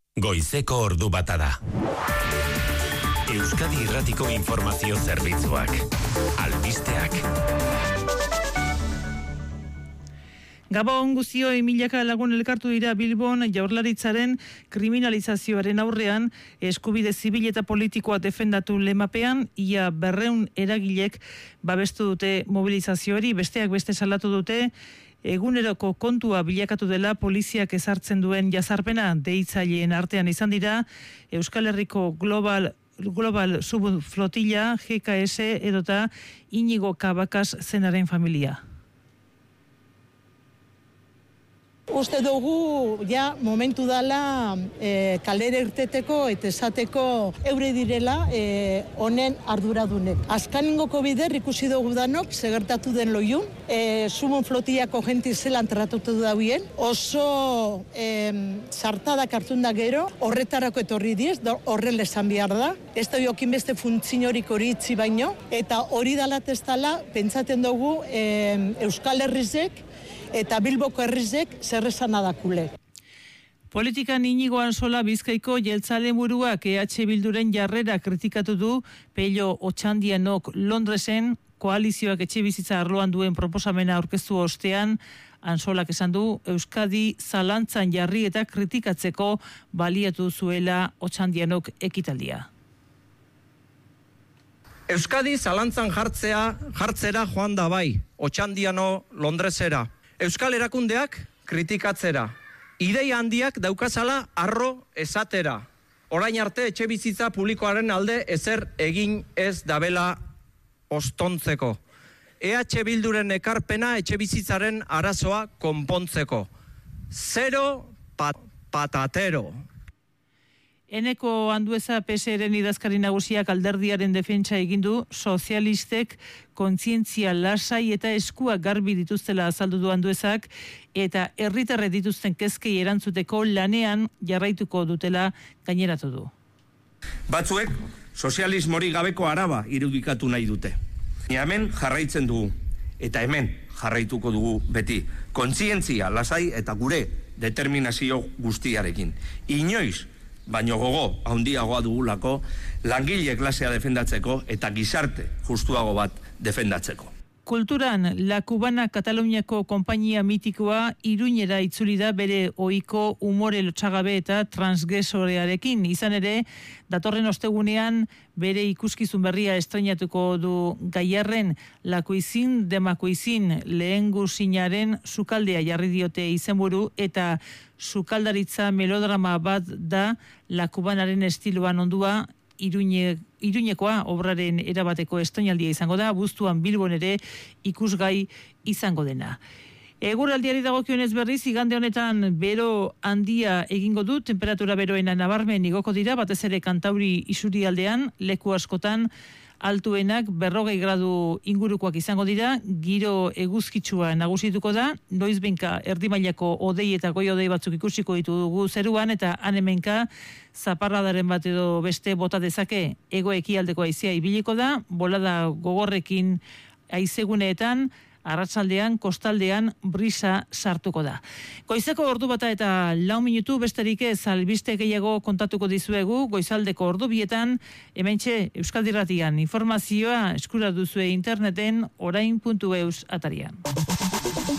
Goizeko ordu bata da. Euskadi Irratiko Informazio Zerbitzuak. Albisteak. Gabon guztioi, milaka lagun elkartu dira Bilbon Jaurlaritzaren kriminalizazioaren aurrean eskubide zibil eta politikoa defendatu lemapean, ia 200 eragilek babestu dute mobilizazioari, besteak beste salatu dute eguneroko kontua bilakatu dela poliziak ezartzen duen jazarpena. Deitzaileen artean izan dira Euskal Herriko Global Subflotilla, GKS edota Inigo Cabacas zenaren familia. Uste dugu ja momentu dela kalera irteteko eta esateko eure direla honen arduradunek. Azkaningoko bider ikusi dugu danok segertatu den loiun, Sumun Flotillako jenti zelan tratatu dauien, oso sartadak hartun da gero, horretarako etorri diez, horrela esan behar da. Ez da jokin beste funtziorik hori itzi baino, eta hori dalateztala pentsaten dugu Euskal Herrizek eta Bilboko herrizek zerrezan adakule. Politikan Inigo Ansola Bizkaiko jeltzale buruak EH Bilduren jarrera kritikatu du Pello Otxandianok Londresen koalizioak etxe bizitza arloan duen proposamena aurkeztu ostean. Ansolak esan du Euskadi zalantzan jarri eta kritikatzeko baliatu zuela Otxandianok ekitaldia. Euskadi zalantzan jartzera joan da bai, Otxandiano Londresera. Euskal erakundeak kritikatzera. Ideia handiak daukazala arro esatera. Orain arte etxe bizitza publikoaren alde ezer egin ez dabela ostontzeko. EH Bilduren ekarpena etxe bizitzaren arazoa konpontzeko. Zero patatero. Eneko Andueza PSren idazkari nagusiak alderdiaren defentsa egin du, sozialistek kontzientzia lasai eta eskuak garbi dituztela azaldu du Anduezak, eta herritarrek dituzten kezkei erantzuteko lanean jarraituko dutela gaineratu du. Batzuek sozialismori gabeko Araba irudikatu nahi dute. Hemen jarraitzen dugu, eta hemen jarraituko dugu beti. Kontzientzia lasai eta gure determinazio guztiarekin. Inoiz, baino gogo handiagoa dugulako langile klasea defendatzeko eta gizarte justuago bat defendatzeko. Kulturan, La Cubana Kataluniako konpainia mitikoa Iruñera itzuli da bere ohiko umore lotsagabe eta transgresorearekin. Izan ere, datorren ostegunean bere ikuskizun berria estreinatuko du Gaiarren. La Cuisine de Macuizin lehengusinaren sukaldea jarri diote izenburu eta sukaldaritza melodrama bat da La Cubanaren estiloan ondua. Iruñekoa obraren erabateko estreinaldia izango da, abuztuan Bilbon ere ikusgai izango dena. Eguraldiari dagokionez berriz, igande honetan bero handia egingo du, temperatura beroena nabarmen igoko dira, batez ere Kantauri isurialdean, leku askotan altuenak 40 gradu ingurukoak izango dira, giro eguzkitsua nagusituko da, noizbenka erdimailako odei eta goi odei batzuk ikusiko ditugu zeruan, eta hemenka zaparradaren bat edo beste bota dezake. Hego ekialdeko haizea ibiliko da, bolada gogorrekin haizeguneetan, arratsaldean, kostaldean brisa sartuko da. Goizeko ordu bata eta 4 minutu besterik ez albiste gehiago kontatuko dizuegu, goizaldeko ordu bietan, hementxe Euskadi Irratian informazioa eskura duzue interneten orain.eus atarian.